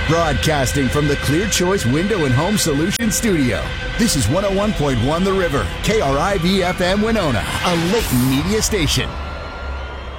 Broadcasting from the Clear Choice Window and Home Solution Studio. This is 101.1 The River, KRIV FM Winona, a Layton media station.